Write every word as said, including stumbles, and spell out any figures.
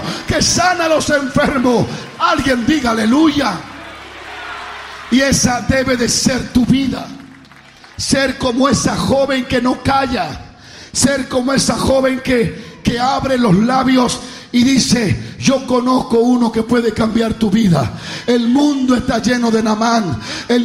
que sana a los enfermos. Alguien diga aleluya. Y esa debe de ser tu vida. Ser como esa joven que no calla. Ser como esa joven que, que abre los labios y dice: yo conozco uno que puede cambiar tu vida. El mundo está lleno de Naamán. El